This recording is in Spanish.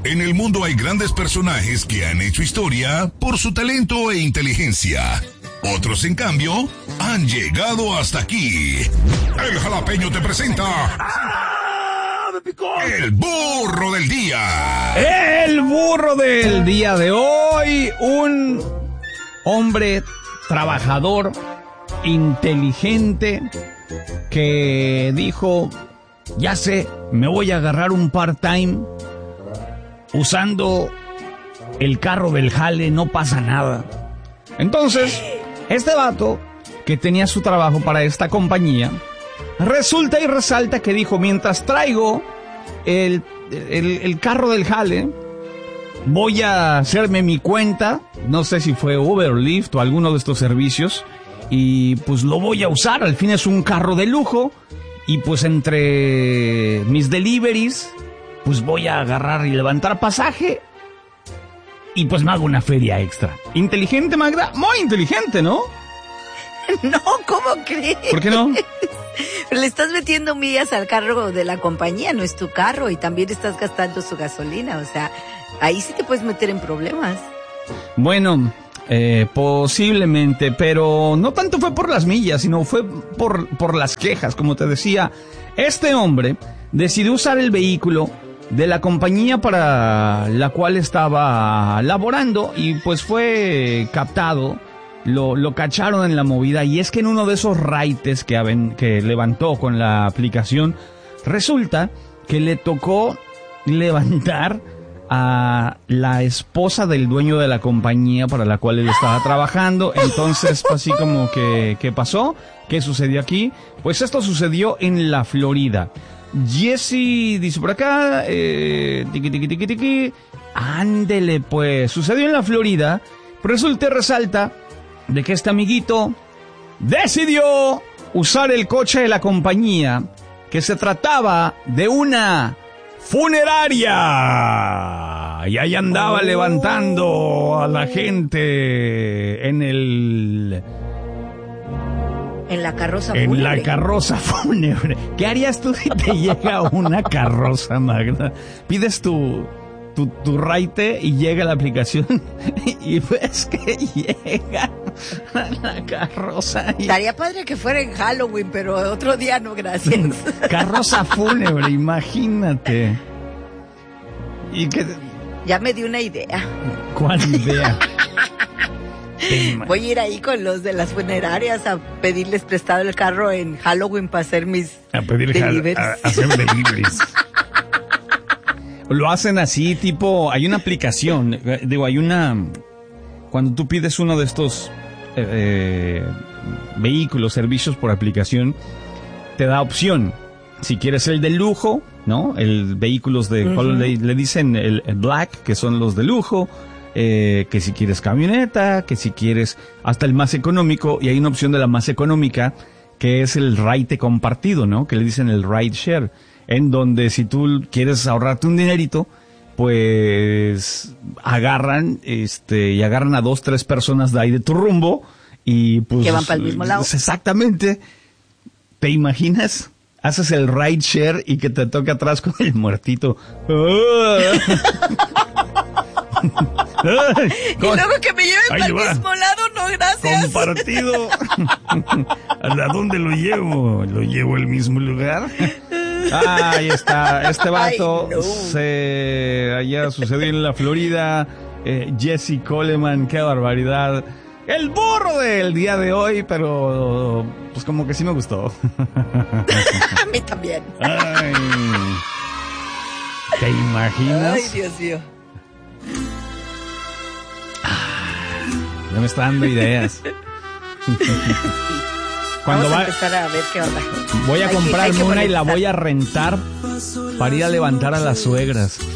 En el mundo hay grandes personajes que han hecho historia por su talento e inteligencia. Otros, en cambio, han llegado hasta aquí. El Jalapeño te presenta... El burro del día. El burro del día de hoy. Un hombre trabajador, inteligente, que dijo: ya sé, me voy a agarrar un part-time usando el carro del jale, no pasa nada. Entonces, este vato, que tenía su trabajo para esta compañía, resulta y resalta que dijo: mientras traigo el carro del jale, voy a hacerme mi cuenta, no sé si fue Uber o Lyft o alguno de estos servicios, y pues lo voy a usar. Al fin es un carro de lujo, y pues entre mis deliveries, pues voy a agarrar y levantar pasaje, y pues me hago una feria extra. Inteligente, Magda, muy inteligente, ¿no? No, ¿cómo crees? ¿Por qué no? Le estás metiendo millas al carro de la compañía, no es tu carro, y también estás gastando su gasolina, o sea, ahí sí te puedes meter en problemas. Bueno, posiblemente, pero no tanto fue por las millas, sino fue por las quejas. Como te decía, este hombre decidió usar el vehículo de la compañía para la cual estaba laborando, y pues fue captado. Lo cacharon en la movida, y es que en uno de esos raites que levantó con la aplicación, resulta que le tocó levantar a la esposa del dueño de la compañía para la cual él estaba trabajando. Entonces, así como que, ¿qué pasó? ¿Qué sucedió aquí? Pues esto sucedió en la Florida. Jesse dice por acá, ándele pues, sucedió en la Florida. Resulta y resalta de que este amiguito decidió usar el coche de la compañía, que se trataba de una funeraria, y ahí andaba levantando a la gente en la carroza fúnebre. En la carroza fúnebre. ¿Qué harías tú si te llega una carroza, Magda? Pides tu raite y llega la aplicación y ves que llega la carroza. Estaría padre que fuera en Halloween, pero otro día no, gracias. Carroza fúnebre, imagínate. Y que... Ya me di una idea. ¿Cuál idea? Voy a ir ahí con los de las funerarias a pedirles prestado el carro en Halloween para hacer mis deliveries. A hacer deliveries. Lo hacen así, tipo, hay una aplicación, cuando tú pides uno de estos vehículos, servicios por aplicación, te da opción. Si quieres el de lujo, ¿no? El vehículos de, le dicen el black, que son los de lujo, que si quieres camioneta, que si quieres hasta el más económico, y hay una opción de la más económica, que es el ride compartido, ¿no? Que le dicen el ride share, en donde si tú quieres ahorrarte un dinerito, pues agarran a 2, 3 personas de ahí de tu rumbo, y pues que van para el mismo lado. Exactamente. ¿Te imaginas? Haces el ride share y que te toque atrás con el muertito. Y luego que me lleven para el mismo lado, no, gracias. Compartido. ¿A dónde lo llevo? ¿Lo llevo al mismo lugar? Ahí está, este vato. Ay, no. Allá sucedió en la Florida. Jesse Coleman, qué barbaridad. El burro del día de hoy, pero pues como que sí me gustó. A mí también. Ay, ¿te imaginas? Ay, Dios mío. Ya me está dando ideas. Vamos a empezar a ver qué onda. Voy a comprarme una y la voy a rentar para ir a levantar a las suegras.